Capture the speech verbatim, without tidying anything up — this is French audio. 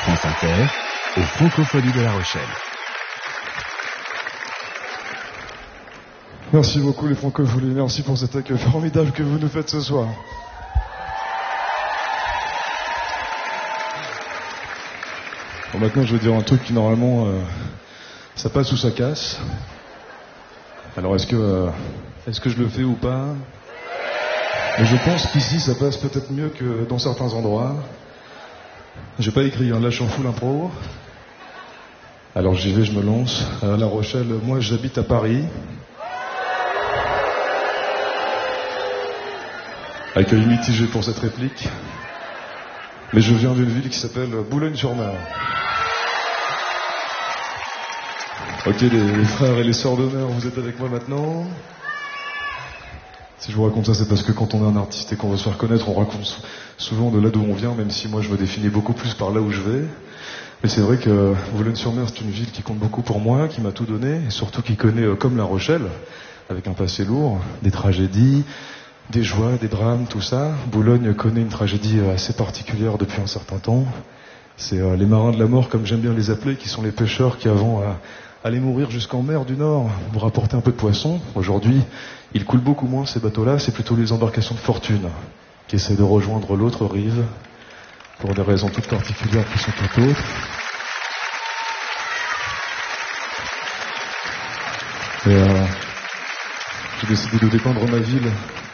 France Inter, aux Francopholies de La Rochelle. Merci beaucoup les Francopholies, merci pour cet accueil formidable que vous nous faites ce soir. Bon, maintenant je vais dire un truc qui normalement euh, ça passe ou ça casse. Alors est-ce que euh, est-ce que je le fais ou pas? Mais je pense qu'ici ça passe peut-être mieux que dans certains endroits. J'ai pas écrit, hein, là je suis en full impro. Alors j'y vais, je me lance. À La Rochelle, moi j'habite à Paris. Accueil mitigé pour cette réplique. Mais je viens d'une ville qui s'appelle Boulogne-sur-Mer. Ok, les, les frères et les sœurs d'honneur, vous êtes avec moi maintenant? Si je vous raconte ça, c'est parce que quand on est un artiste et qu'on veut se faire connaître, on raconte souvent de là d'où on vient, même si moi je me définis beaucoup plus par là où je vais. Mais c'est vrai que Boulogne-sur-Mer, c'est une ville qui compte beaucoup pour moi, qui m'a tout donné, et surtout qui connaît, euh, comme La Rochelle, avec un passé lourd, des tragédies, des joies, des drames, tout ça. Boulogne connaît une tragédie assez particulière depuis un certain temps. C'est euh, les marins de la mort, comme j'aime bien les appeler, qui sont les pêcheurs qui avant euh, allaient mourir jusqu'en mer du Nord pour rapporter un peu de poisson. Aujourd'hui, ils coulent beaucoup moins ces bateaux-là, c'est plutôt les embarcations de fortune qui essaient de rejoindre l'autre rive pour des raisons toutes particulières qui sont tout autres. Et euh, j'ai décidé de dépeindre ma ville